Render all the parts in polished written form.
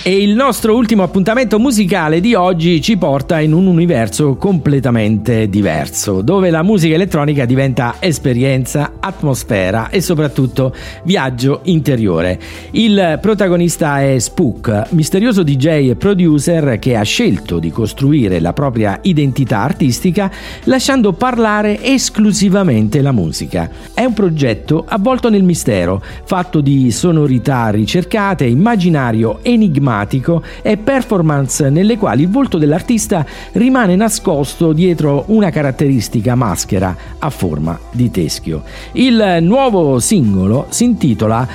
E il nostro ultimo appuntamento musicale di oggi ci porta in un universo completamente diverso, dove la musica elettronica diventa esperienza, atmosfera e soprattutto viaggio interiore. Il protagonista è Spook, misterioso DJ e producer che ha scelto di costruire la propria identità artistica lasciando parlare esclusivamente la musica. È un progetto avvolto nel mistero, fatto di sonorità ricercate, immaginario enigmatico e performance nelle quali il volto dell'artista rimane nascosto dietro una caratteristica maschera a forma di teschio. Il nuovo singolo si intitola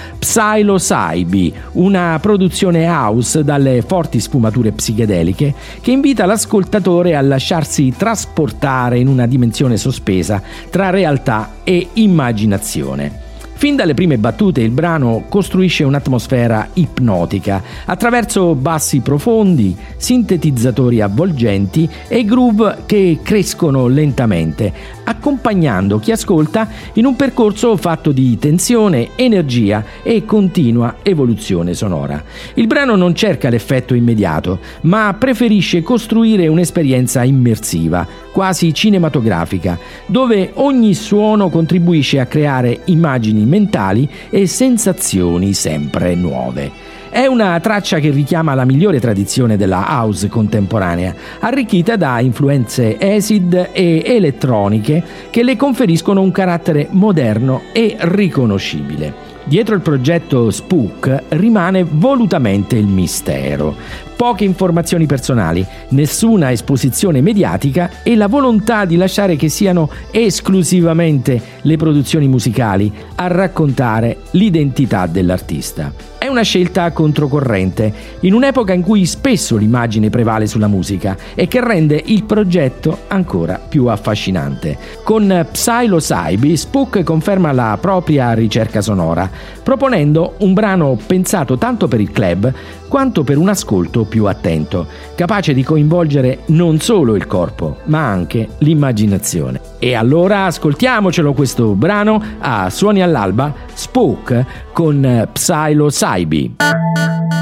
Psilocybe, una produzione house dalle forti sfumature psichedeliche che invita l'ascoltatore a lasciarsi trasportare in una dimensione sospesa tra realtà e immaginazione. Fin dalle prime battute il brano costruisce un'atmosfera ipnotica attraverso bassi profondi, sintetizzatori avvolgenti e groove che crescono lentamente, accompagnando chi ascolta in un percorso fatto di tensione, energia e continua evoluzione sonora. Il brano non cerca l'effetto immediato, ma preferisce costruire un'esperienza immersiva, quasi cinematografica, dove ogni suono contribuisce a creare immagini mentali e sensazioni sempre nuove. È una traccia che richiama la migliore tradizione della house contemporanea, arricchita da influenze acid e elettroniche che le conferiscono un carattere moderno e riconoscibile. Dietro il progetto Spook rimane volutamente il mistero. Poche informazioni personali, nessuna esposizione mediatica e la volontà di lasciare che siano esclusivamente le produzioni musicali a raccontare l'identità dell'artista. È una scelta controcorrente, in un'epoca in cui spesso l'immagine prevale sulla musica e che rende il progetto ancora più affascinante. Con Psilocybe, Spook conferma la propria ricerca sonora, proponendo un brano pensato tanto per il club quanto per un ascolto più attento, capace di coinvolgere non solo il corpo, ma anche l'immaginazione. E allora ascoltiamocelo questo brano a Suoni all'alba, Spook con Psilocybe.